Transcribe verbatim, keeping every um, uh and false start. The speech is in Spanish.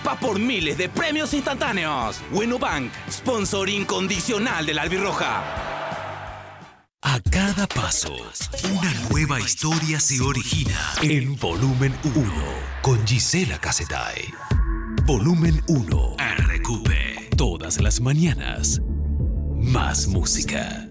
Participa por miles de premios instantáneos. Bueno Bank, sponsor incondicional de la Albirroja. A cada paso, una nueva historia se origina en Volumen uno con Gisela Casetay. Volumen uno, R Q P. Todas las mañanas, más música.